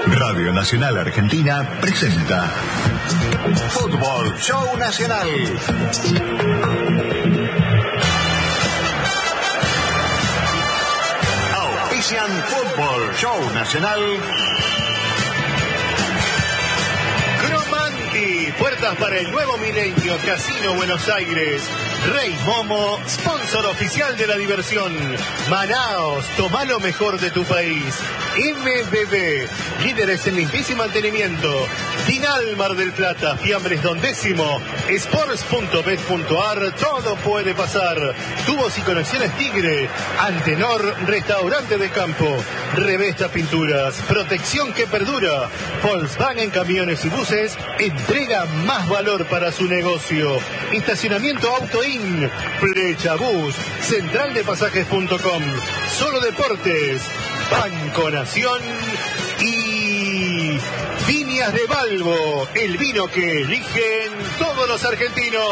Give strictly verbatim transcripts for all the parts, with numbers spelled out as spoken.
Radio Nacional Argentina presenta Fútbol Show Nacional. Auspician Fútbol Show Nacional. Cromanti, puertas para el nuevo milenio, Casino Buenos Aires. Rey Momo, sponsor oficial de la diversión. Manaos, toma lo mejor de tu país. M B B, líderes en limpieza y mantenimiento. Dinal Mar del Plata, Fiambres Don Décimo. Sports punto bet punto ar, todo puede pasar. Tubos y conexiones Tigre. Antenor, restaurante de campo. Revesta Pinturas, protección que perdura. Volkswagen Camiones y Buses, entrega más valor para su negocio. Estacionamiento Autoin. Flecha Bus, central de pasajes punto com. Solo Deportes, Banco Nación y Viñas de Balbo, el vino que eligen todos los argentinos.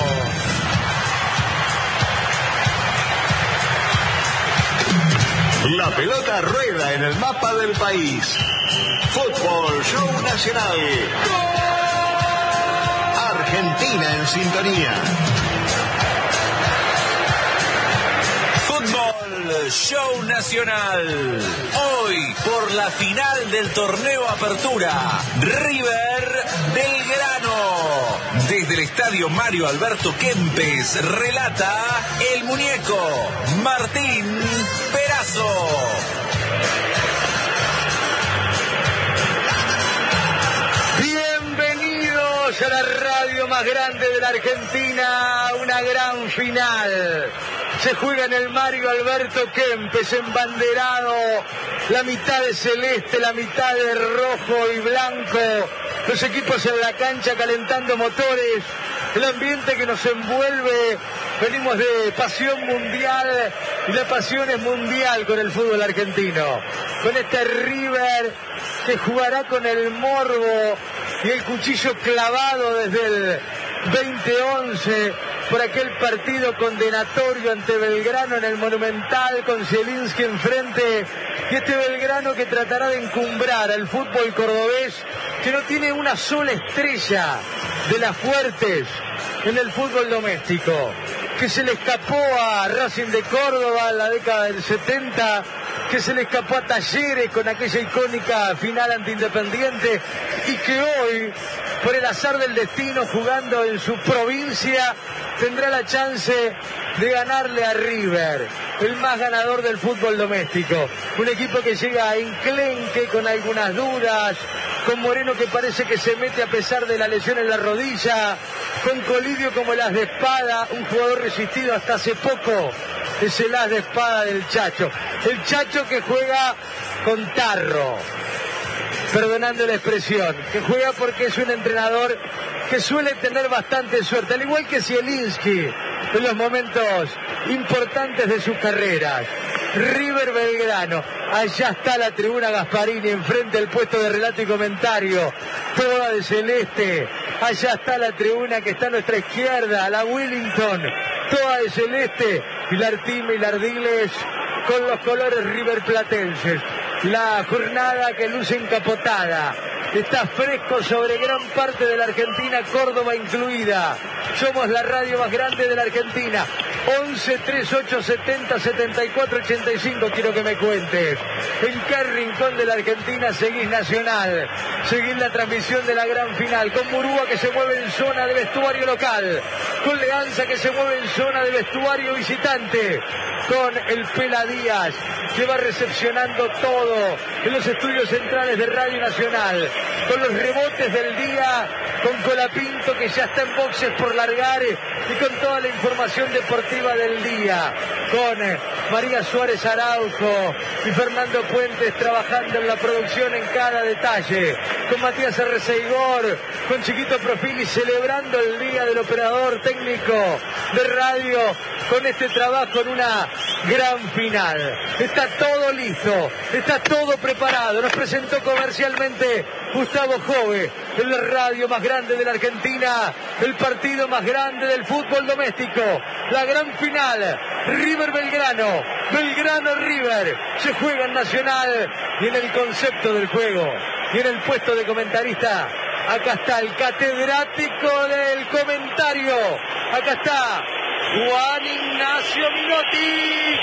La pelota rueda en el mapa del país. Fútbol Show Nacional. Argentina en sintonía. Show Nacional. Hoy, por la final del torneo Apertura, River Belgrano. Desde el estadio Mario Alberto Kempes, relata el muñeco Martín Perazo. Bienvenidos a la radio más grande de la Argentina, una gran final. Se juega en el Mario Alberto Kempes, embanderado, la mitad de celeste, la mitad de rojo y blanco, los equipos en la cancha calentando motores, el ambiente que nos envuelve, venimos de pasión mundial y la pasión es mundial con el fútbol argentino, con este River que jugará con el morbo y el cuchillo clavado desde el veinte once por aquel partido condenatorio ante Belgrano en el Monumental con Zielinski enfrente, y este Belgrano que tratará de encumbrar al fútbol cordobés, que no tiene una sola estrella de las fuertes en el fútbol doméstico, que se le escapó a Racing de Córdoba en la década del setenta, que se le escapó a Talleres con aquella icónica final ante Independiente, y que hoy, por el azar del destino, jugando en su provincia, tendrá la chance de ganarle a River, el más ganador del fútbol doméstico. Un equipo que llega a enclenque con algunas dudas, con Moreno que parece que se mete a pesar de la lesión en la rodilla, con Colidio como el as de espada, un jugador resistido hasta hace poco, es el as de espada del Chacho. El Chacho que juega con tarro, perdonando la expresión, que juega porque es un entrenador que suele tener bastante suerte, al igual que Zielinski en los momentos importantes de sus carreras. River Belgrano, allá está la tribuna Gasparini, enfrente del puesto de relato y comentario, toda de celeste. Allá está la tribuna que está a nuestra izquierda, la Willington, toda de celeste, y la Artime y la Ardiles con los colores riverplatenses. La jornada que luce encapotada, está fresco sobre gran parte de la Argentina, Córdoba incluida. Somos la radio más grande de la Argentina. once, treinta y ocho, setenta, setenta y cuatro, ochenta y cinco, quiero que me cuentes. ¿En qué rincón de la Argentina seguís Nacional? Seguís la transmisión de la gran final, con Murúa que se mueve en zona de vestuario local, con Leanza que se mueve en zona de vestuario visitante, con el Pela Díaz que va recepcionando todo en los estudios centrales de Radio Nacional, con los rebotes del día, con Colapinto que ya está en boxes por largar y con toda la información deportiva del día, con María Suárez Araujo y Fernando Puentes trabajando en la producción en cada detalle, con Matías Arreceigor, con Chiquito Profili celebrando el día del operador técnico de radio, con este trabajo en una gran final. Está todo listo, está todo preparado. Nos presentó comercialmente Gustavo Jove en la radio más grande de la Argentina, el partido más grande del fútbol doméstico, la gran final, River Belgrano, Belgrano River, se juega en Nacional y en el concepto del juego y en el puesto de comentarista. Acá está el catedrático del comentario. Acá está Juan Ignacio Minotti.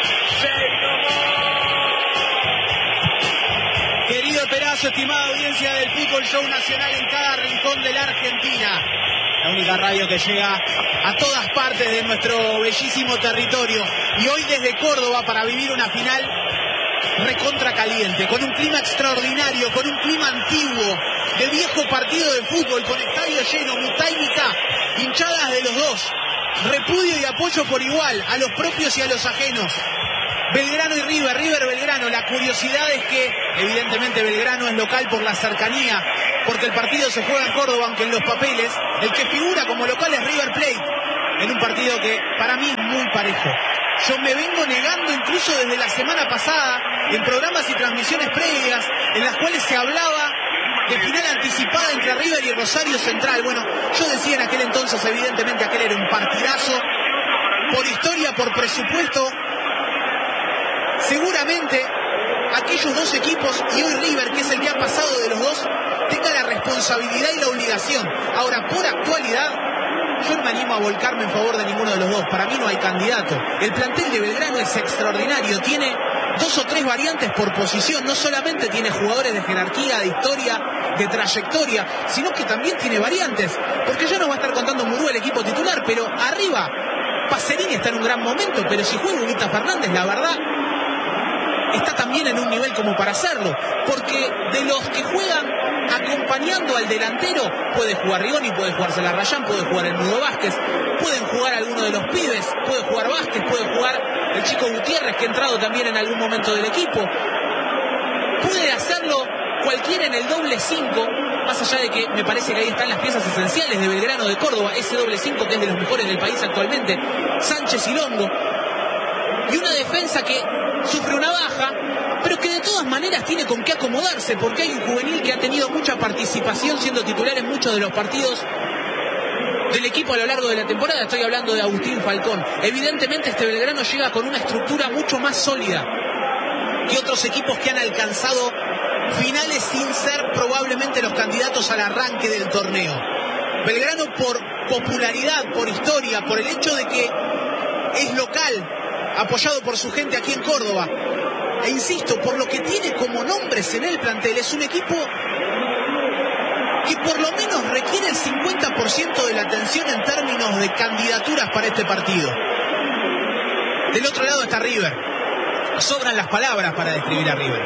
Querido Perazo, estimada audiencia del Fútbol Show Nacional en cada rincón de la Argentina. La única radio que llega a todas partes de nuestro bellísimo territorio. Y hoy desde Córdoba para vivir una final recontra caliente, con un clima extraordinario, con un clima antiguo, de viejo partido de fútbol, con estadio lleno, mitad y mitad, hinchadas de los dos, repudio y apoyo por igual, a los propios y a los ajenos. Belgrano y River, River Belgrano, la curiosidad es que evidentemente Belgrano es local por la cercanía, porque el partido se juega en Córdoba, aunque en los papeles el que figura como local es River Plate, en un partido que para mí es muy parejo. Yo me vengo negando incluso desde la semana pasada en programas y transmisiones previas en las cuales se hablaba de final anticipada entre River y Rosario Central. Bueno, yo decía en aquel entonces, evidentemente aquel era un partidazo, por historia, por presupuesto, seguramente aquellos dos equipos y hoy River, que es el que ha pasado de los dos, tenga la responsabilidad y la obligación. Ahora, por actualidad, yo no me animo a volcarme en favor de ninguno de los dos. Para mí no hay candidato. El plantel de Belgrano es extraordinario. Tiene dos o tres variantes por posición. No solamente tiene jugadores de jerarquía, de historia, de trayectoria, sino que también tiene variantes. Porque ya nos va a estar contando Murú el equipo titular, pero arriba Pacerini está en un gran momento. Pero si juega Unita Fernández, la verdad, está también en un nivel como para hacerlo. Porque de los que juegan acompañando al delantero, puede jugar Rigoni, puede jugar Salarrayán, puede jugar el Mudo Vázquez, pueden jugar alguno de los pibes, puede jugar Vázquez, puede jugar el chico Gutiérrez, que ha entrado también en algún momento del equipo. Puede hacerlo cualquiera en el doble cinco, más allá de que me parece que ahí están las piezas esenciales de Belgrano de Córdoba, ese doble cinco que es de los mejores del país actualmente, Sánchez y Longo, y una defensa que sufre una baja, pero que de todas maneras tiene con qué acomodarse, porque hay un juvenil que ha tenido mucha participación siendo titular en muchos de los partidos del equipo a lo largo de la temporada. Estoy hablando de Agustín Falcón. Evidentemente este Belgrano llega con una estructura mucho más sólida que otros equipos que han alcanzado finales sin ser probablemente los candidatos al arranque del torneo. Belgrano, por popularidad, por historia, por el hecho de que es local, apoyado por su gente aquí en Córdoba, e insisto, por lo que tiene como nombres en el plantel, es un equipo que por lo menos requiere el cincuenta por ciento de la atención en términos de candidaturas para este partido. Del otro lado está River. Sobran las palabras para describir a River,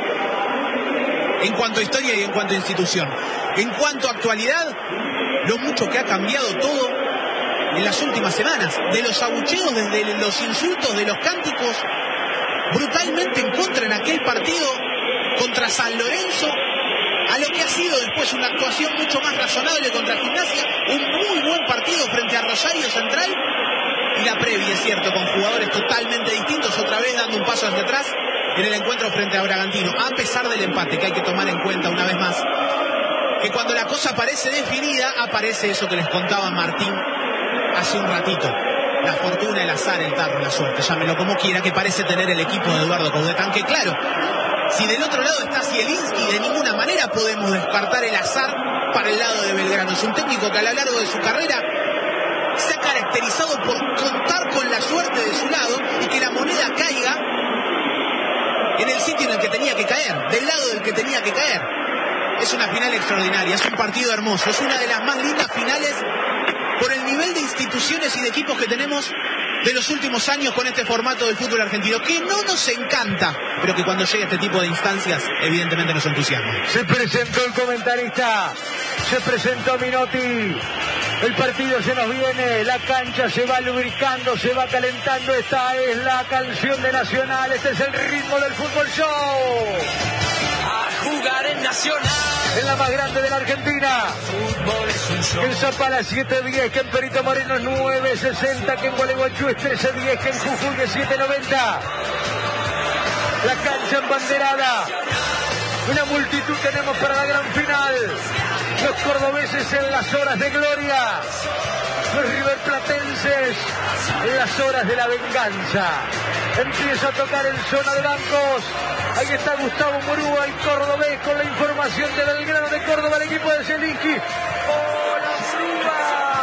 en cuanto a historia y en cuanto a institución. En cuanto a actualidad, lo mucho que ha cambiado todo en las últimas semanas, de los abucheos, desde los insultos, de los cánticos brutalmente en contra en aquel partido contra San Lorenzo, a lo que ha sido después una actuación mucho más razonable contra Gimnasia, un muy buen partido frente a Rosario Central, y la previa, es cierto, con jugadores totalmente distintos, otra vez dando un paso hacia atrás en el encuentro frente a Bragantino, a pesar del empate, que hay que tomar en cuenta una vez más, que cuando la cosa parece definida, aparece eso que les contaba Martín hace un ratito. La fortuna, el azar, el tarro, la suerte, llámelo como quiera, que parece tener el equipo de Eduardo Caudetán, que claro, si del otro lado está Zielinski, de ninguna manera podemos descartar el azar para el lado de Belgrano. Es un técnico que a lo largo de su carrera se ha caracterizado por contar con la suerte de su lado y que la moneda caiga en el sitio en el que tenía que caer, del lado del que tenía que caer. Es una final extraordinaria, es un partido hermoso, es una de las más lindas finales por el nivel de instituciones y de equipos que tenemos de los últimos años con este formato del fútbol argentino, que no nos encanta, pero que cuando llega este tipo de instancias, evidentemente nos entusiasma. Se presentó el comentarista, se presentó Minotti, el partido se nos viene, la cancha se va lubricando, se va calentando, esta es la canción de Nacional, este es el ritmo del Fútbol Show. A jugar en Nacional. en la más grande de la Argentina. Que en Zapala siete diez, que en Perito Moreno es nueve sesenta, que en Gualeguaychú es trece diez, que en Jujuy es siete noventa. La cancha embanderada. Una multitud tenemos para la gran final. Los cordobeses en las horas de gloria. Los riverplatenses en las horas de la venganza. Empieza a tocar en zona de bancos. Ahí está Gustavo Murúa, el cordobés, con la información de Belgrano de Córdoba, el equipo de Zielinski. ¡Hola, Murúa!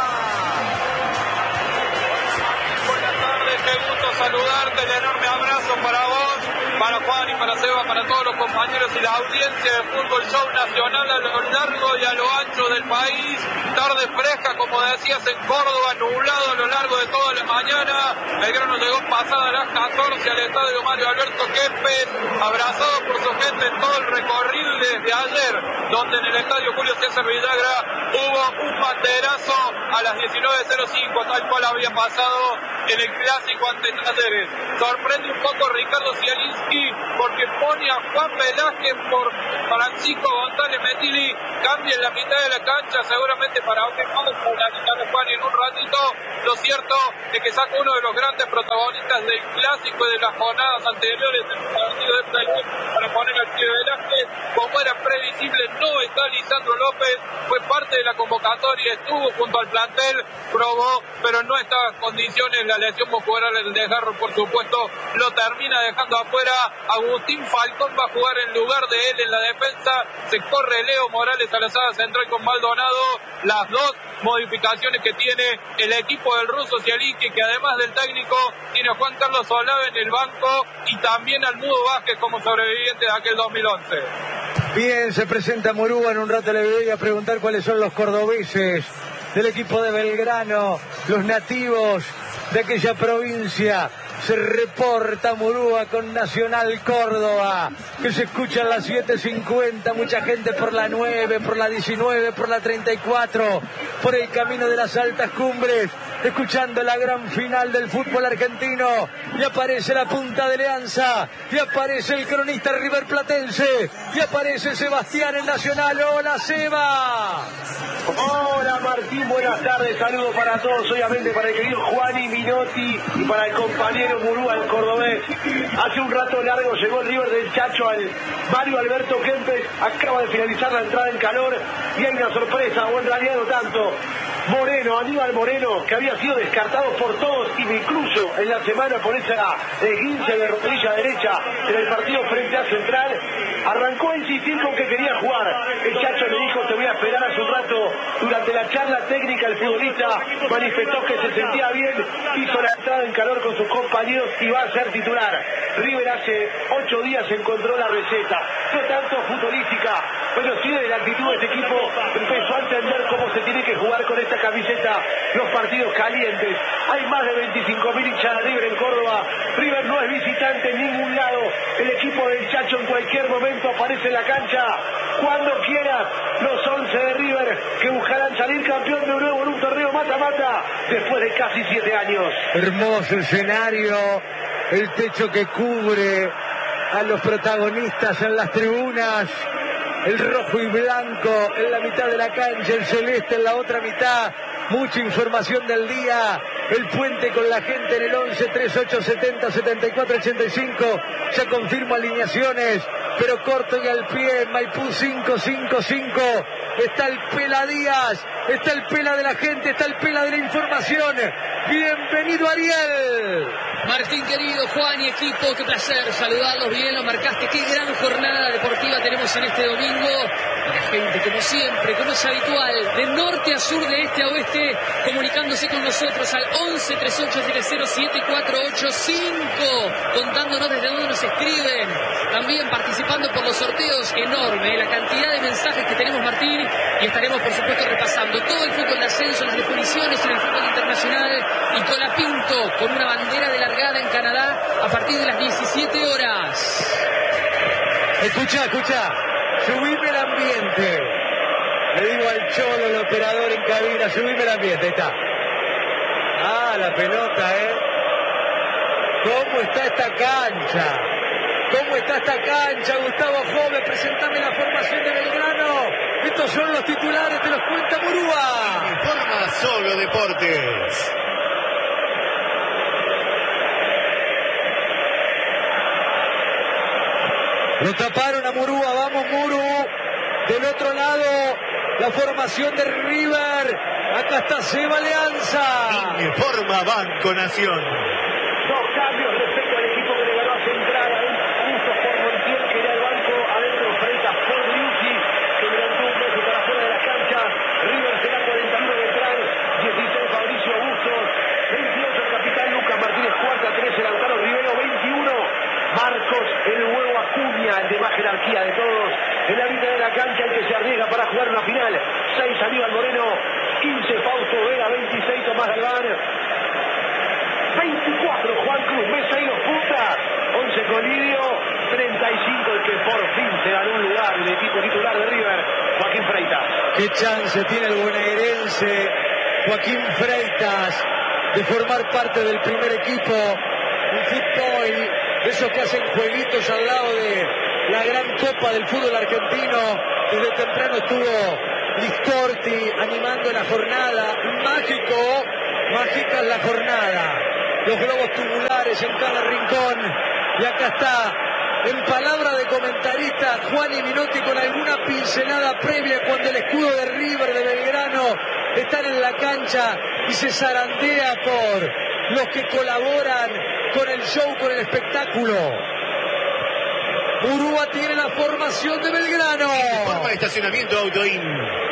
Buenas tardes, qué gusto saludarte, el enorme abrazo para vos, para Juan y para Seba, para todos los compañeros y la audiencia de Fútbol Show Nacional a lo largo y a lo ancho del país. Tarde fresca, como decías, en Córdoba, nublado a lo largo de toda la mañana. Belgrano llegó pasada las catorce al estadio Mario Alberto Kempes, abrazado por su gente en todo el recorrido desde ayer, donde en el estadio Julio César Villagra hubo un banderazo a las diecinueve cero cinco, tal cual había pasado en el clásico ante Talleres. Sorprende un poco Ricardo Zielinski porque pone a Juan Velázquez por Francisco González Metilli, cambia en la mitad de la cancha, seguramente para abrir más por la mitad de Juan en un ratito. Lo cierto es que saca uno de los grandes protagonistas del clásico y de las jornadas anteriores en el partido de Talleres para poner al Pío Velázquez. Como era previsible, no está Lisandro López, fue parte de la convocatoria, estuvo junto al plantel, probó, pero no estaba en condiciones. La lesión muscular del desgarro, por supuesto, lo termina dejando afuera. Agustín Falcón va a jugar en lugar de él en la defensa. Se corre Leo Morales a la saga central con Maldonado. Las dos modificaciones que tiene el equipo del ruso Zielinski, que además del técnico tiene a Juan Carlos Olave en el banco y también al Mudo Vázquez como sobreviviente de aquel dos mil once. Bien, se presenta Murúa. En un rato le voy a preguntar cuáles son los cordobeses del equipo de Belgrano, los nativos de aquella provincia. Se reporta Murúa con Nacional Córdoba, que se escucha a las siete cincuenta, mucha gente por la nueve, por la diecinueve, por la treinta y cuatro, por el camino de las altas cumbres, escuchando la gran final del fútbol argentino. Y aparece la punta de Leanza, y aparece el cronista riverplatense, y aparece Sebastián en Nacional. ¡Hola, Seba! Hola, Martín, buenas tardes, saludos para todos, obviamente para el querido Juani Minotti y para el compañero Murúa, el cordobés. Hace un rato largo llegó el River del Chacho al Mario Alberto Kempes, acaba de finalizar la entrada en calor y hay una sorpresa, o en realidad no tanto. Moreno, Aníbal Moreno, que había sido descartado por todos, incluso en la semana por esa esguince de rodilla derecha en el partido frente a Central, arrancó a insistir con que quería jugar. El Chacho le dijo: te voy a esperar hace un rato. Durante la charla técnica, el futbolista manifestó que se sentía bien, hizo la entrada en calor con sus compañeros y va a ser titular. River hace ocho días encontró la receta, no tanto futbolística, pero sí de la actitud de este equipo. Empezó a entender cómo se tiene que jugar con esta camiseta los partidos calientes. Hay más de veinticinco mil hinchas de River en Córdoba. River no es visitante en ningún lado. El equipo del Chacho en cualquier momento aparece en la cancha. Cuando quieras, los once de River que buscarán salir campeón de nuevo en un torneo mata-mata después de casi siete años. Hermoso escenario, el techo que cubre a los protagonistas en las tribunas. El rojo y blanco en la mitad de la cancha, el celeste en la otra mitad. Mucha información del día. El puente con la gente en el once, treinta y ocho, setenta, setenta y cuatro, ochenta y cinco. Ya confirmo alineaciones, pero corto y al pie. Maipú cinco cinco cinco. Está el Pela Díaz, está el Pela de la gente, está el Pela de la información. Bienvenido, Ariel. Martín, querido, Juan y equipo, qué placer saludarlos. Bien lo marcaste, qué gran jornada deportiva tenemos en este domingo. La gente, como siempre, como es habitual, de norte a sur, de este a oeste, comunicándose con nosotros al once, treinta y ocho, cero siete, cuatro ocho cinco, contándonos desde dónde nos escriben, también participando por los sorteos. Enorme la cantidad de mensajes que tenemos, Martín, y estaremos, por supuesto, repasando todo el fútbol de ascenso, las definiciones en el fútbol internacional, y Colapinto con una bandera de largada en Canadá a partir de las diecisiete horas. Escucha, escucha, subime el ambiente. Le digo al Cholo, el operador en cabina, subime el ambiente, ahí está. Ah, la pelota, ¿eh? ¿Cómo está esta cancha? ¿Cómo está esta cancha, Gustavo Jove? Presentame la formación de Belgrano. Estos son los titulares, te los cuenta Murúa. Informa Solo Deportes. Lo taparon a Murúa, vamos Muru. Del otro lado, la formación de River. Acá está Seba Alianza. Informa Banco Nación. Dos cambios respecto al equipo que le ganó a Central. Justo por Montiel, que era el banco. Adentro Freitas por Liucci, que levantó un beso para afuera de la cancha. River será cuarenta y uno Beltrán, dieciséis Fabricio Bustos, veintiocho el capitán Lucas Martínez Cuarta, trece Lautaro Rivero, veintiuno Marcos el huevo Acuña, el de más jerarquía de todos. En la mitad de la cancha el que se arriesga para jugar una final. seis Aníbal Moreno, quince Fausto Vega, veintiséis Tomás Galván, veinticuatro Juan Cruz Mesa y dos puntas, once Colidio, treinta y cinco el que por fin se ganó un lugar, el equipo titular de River, Joaquín Freitas. Qué chance tiene el bonaerense Joaquín Freitas de formar parte del primer equipo. Un fútbol, esos que hacen jueguitos al lado de la gran copa del fútbol argentino. Desde temprano estuvo Listorti animando la jornada. Mágico, mágica es la jornada. Los globos tubulares en cada rincón. Y acá está, en palabra de comentarista, Juani Minotti con alguna pincelada previa cuando el escudo de River de Belgrano están en la cancha y se zarandea por los que colaboran con el show, con el espectáculo. Murúa tiene la formación de Belgrano. Forma de estacionamiento Autoin.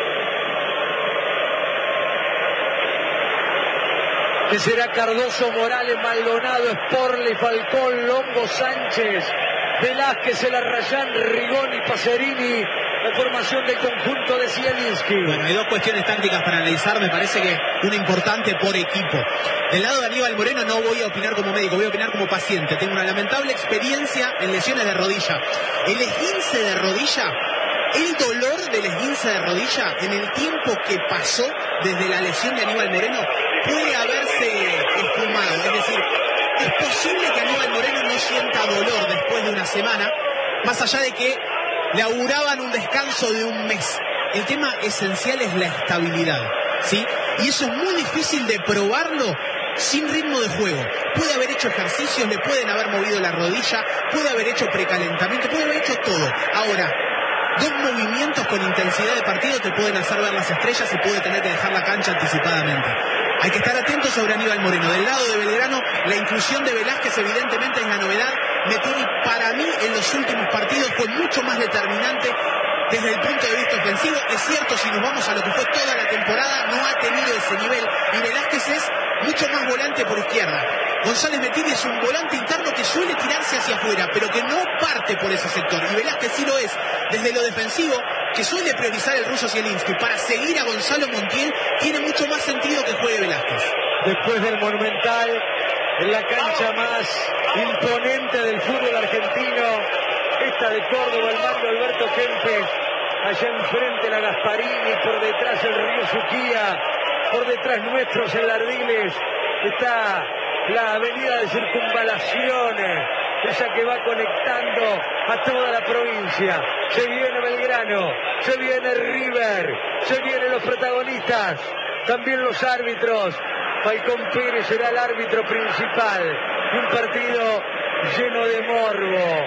Que será Cardoso, Morales, Maldonado, Sporle, Falcón, Longo, Sánchez, Velázquez, Elarrayán, Rigoni, Pacerini. La formación del conjunto de Zielinski. Bueno, hay dos cuestiones tácticas para analizar, me parece que una importante por equipo. Del lado de Aníbal Moreno no voy a opinar como médico, voy a opinar como paciente. Tengo una lamentable experiencia en lesiones de rodilla. El esguince de rodilla, el dolor del esguince de rodilla en el tiempo que pasó desde la lesión de Aníbal Moreno puede haberse esfumado. Es decir, es posible que Aníbal Moreno no sienta dolor después de una semana, más allá de que le auguraban un descanso de un mes. El tema esencial es la estabilidad, ¿sí? Y eso es muy difícil de probarlo sin ritmo de juego. Puede haber hecho ejercicios, le pueden haber movido la rodilla, puede haber hecho precalentamiento, puede haber hecho todo. Ahora, dos movimientos con intensidad de partido te pueden hacer ver las estrellas y puede tener que dejar la cancha anticipadamente. Hay que estar atentos sobre Aníbal Moreno. Del lado de Belgrano, la inclusión de Velázquez evidentemente es la novedad. Mettini, para mí, en los últimos partidos fue mucho más determinante desde el punto de vista ofensivo. Es cierto, si nos vamos a lo que fue toda la temporada, no ha tenido ese nivel. Y Velázquez es mucho más volante por izquierda. González Mettini es un volante interno que suele tirarse hacia afuera, pero que no parte por ese sector. Y Velázquez sí lo es desde lo defensivo, que suele priorizar el ruso Zielinski. Para seguir a Gonzalo Montiel, tiene mucho más sentido que juegue Velázquez. Después del Monumental, en la cancha más imponente del fútbol argentino, esta de Córdoba, el mando Alberto Kempes, allá enfrente la Gasparini, por detrás el Río Suquía, por detrás nuestros en Lardiles está la avenida de Circunvalación, esa que va conectando a toda la provincia. Se viene Belgrano, se viene River, se vienen los protagonistas, también los árbitros. Falcón Pérez será el árbitro principal. Un partido lleno de morbo.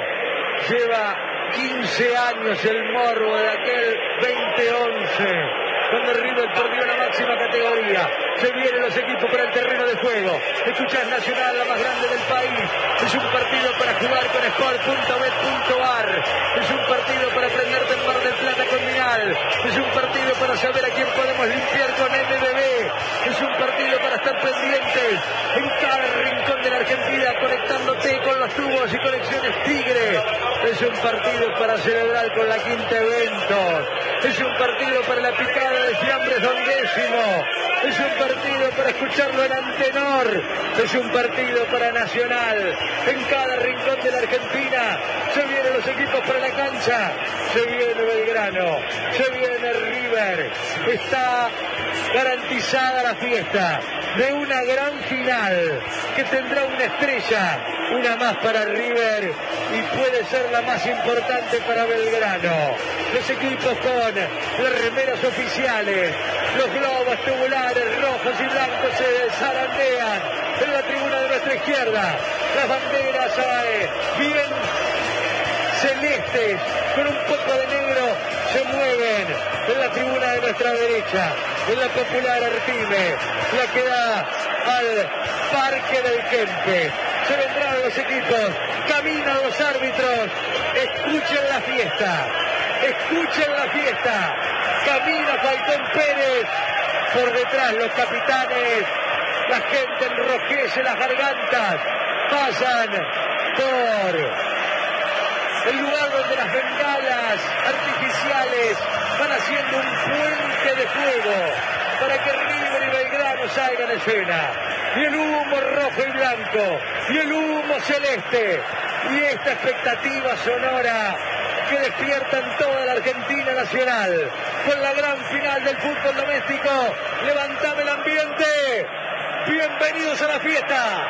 Lleva quince años el morbo de aquel veinte once, cuando River perdió la máxima categoría. Se vienen los equipos para el terreno de juego. Escuchás Nacional, la más grande del país. Es un partido para jugar con sport punto bet punto ar. Es un partido para prenderte en Mar del Plata con Minal. Es un partido para saber a quién podemos limpiar con M B B. Es un partido para estar pendientes en cada rincón de la Argentina, conectándote con los tubos y conexiones Tigre. Es un partido para celebrar con la Quinta Eventos. Es un partido para la picada de fiambres Don Décimo. Es un partido para escucharlo en Antenor. Es un partido para Nacional. En cada rincón de la Argentina se vienen los equipos para la cancha. Se viene Belgrano. Se viene River. Está garantizada la fiesta de una gran final que tendrá una estrella, una más para River y puede ser la más importante para Belgrano. los equipos con las remeras oficiales, los globos tubulares rojos y blancos se zarandean en la tribuna de nuestra izquierda. Las banderas eh, bien celestes con un poco de negro se mueven en la tribuna de nuestra derecha, en la popular Artime, la que da al Parque del Kempe. Se vendrán los equipos, caminan los árbitros, escuchen la fiesta, escuchen la fiesta, camina Falcón Pérez, por detrás los capitanes, la gente enrojece las gargantas, pasan por el lugar donde las bengalas artificiales van haciendo un puente de fuego para que River y Belgrano salgan en escena. Y el humo rojo y blanco, y el humo celeste, y esta expectativa sonora que despierta en toda la Argentina nacional, con la gran final del fútbol doméstico. Levantame el ambiente, bienvenidos a la fiesta.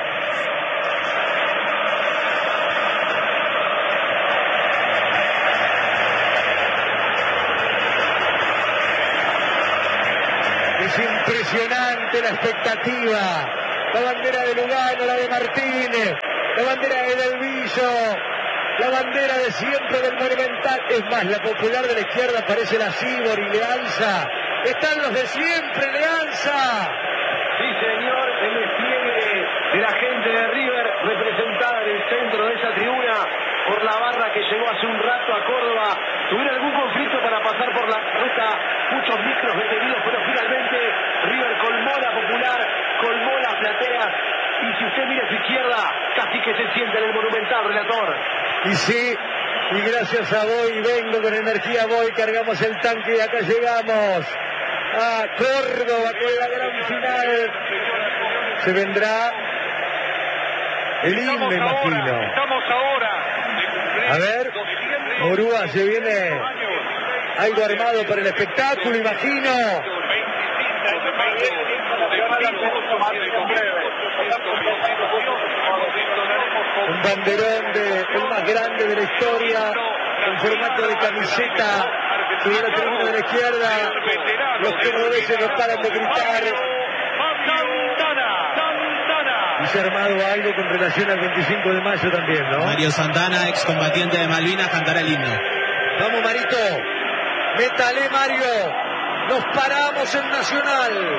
Es impresionante la expectativa. La bandera de Lugano, la de Martínez, la bandera de Delviso, la bandera de siempre del Monumental. Es más, la popular de la izquierda parece la Cibor y Leanza. Están los de siempre, Leanza. Sí, señor, el despliegue de la gente de River representada en el centro de esa tribuna por la barra que llegó hace un rato a Córdoba. Tuvieron algún conflicto para pasar por la ruta, muchos micros detenidos, pero finalmente River colmó la popular, colmó las plateas. Y si usted mira a su izquierda, casi que se siente en el Monumental, relator. Y sí, y gracias a Boy, vengo con energía Boy, cargamos el tanque y acá llegamos a Córdoba con la gran final. Se vendrá el himno, me imagino. Estamos ahora. A ver, Orúa, se viene algo armado para el espectáculo, imagino. Un banderón de, el más grande de la historia, en formato de camiseta, sobre la tribuna de la izquierda. Los cordobeses no paran de gritar. Y se ha armado algo con relación al veinticinco de mayo también, ¿no? Mario Santana, excombatiente de Malvinas, cantará el himno. Vamos, Marito. Métale, Mario. Nos paramos en Nacional.